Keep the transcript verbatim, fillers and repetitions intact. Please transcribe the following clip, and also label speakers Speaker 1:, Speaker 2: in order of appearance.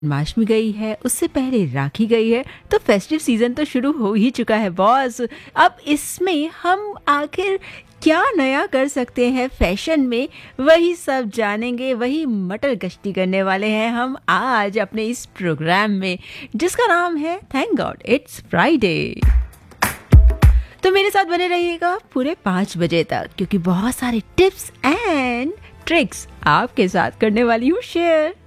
Speaker 1: जन्माष्टमी गई है, उससे पहले राखी गई है, तो फेस्टिव सीजन तो शुरू हो ही चुका है बॉस। अब इसमें हम आखिर क्या नया कर सकते हैं फैशन में, वही सब जानेंगे, वही मटर गश्ती करने वाले हैं हम आज अपने इस प्रोग्राम में, जिसका नाम है थैंक गॉड इट्स फ्राइडे। तो मेरे साथ बने रहिएगा पूरे पाँच बजे तक, क्योंकि बहुत सारे टिप्स एंड ट्रिक्स आपके साथ करने वाली हूँ शेयर।